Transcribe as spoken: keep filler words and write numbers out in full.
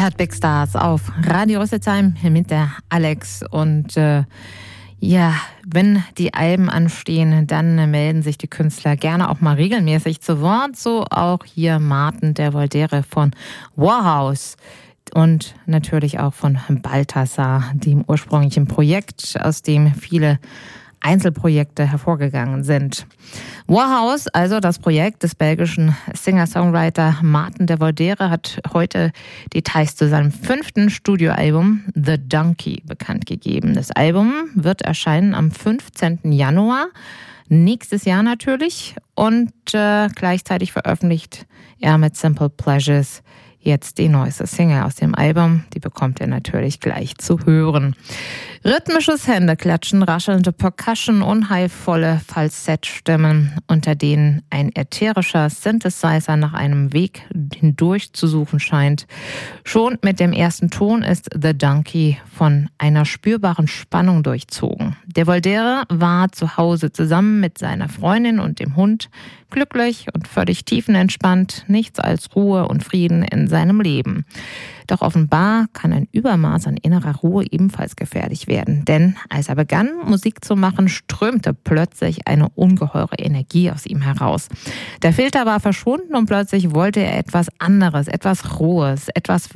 hört Big Stars auf Radio Rüsselsheim mit der Alex. Und äh, ja, wenn die Alben anstehen, dann melden sich die Künstler gerne auch mal regelmäßig zu Wort. So auch hier Martin der Voldere von Warhouse. Und natürlich auch von Balthasar, dem ursprünglichen Projekt, aus dem viele Einzelprojekte hervorgegangen sind. Warhouse, also das Projekt des belgischen Singer-Songwriter Martin der Voldere, hat heute Details zu seinem fünften Studioalbum The Donkey bekannt gegeben. Das Album wird erscheinen am fünfzehnten Januar, nächstes Jahr natürlich, und äh, gleichzeitig veröffentlicht er mit Simple Pleasures jetzt die neueste Single aus dem Album. Die bekommt ihr natürlich gleich zu hören. Rhythmisches Händeklatschen, raschelnde Percussion, unheilvolle Falsettstimmen, unter denen ein ätherischer Synthesizer nach einem Weg hindurch zu suchen scheint. Schon mit dem ersten Ton ist The Donkey von einer spürbaren Spannung durchzogen. Der Voldere war zu Hause zusammen mit seiner Freundin und dem Hund, glücklich und völlig tiefenentspannt, nichts als Ruhe und Frieden in seinem Leben. Doch offenbar kann ein Übermaß an innerer Ruhe ebenfalls gefährlich werden. Denn als er begann, Musik zu machen, strömte plötzlich eine ungeheure Energie aus ihm heraus. Der Filter war verschwunden und plötzlich wollte er etwas anderes, etwas Rohes, etwas,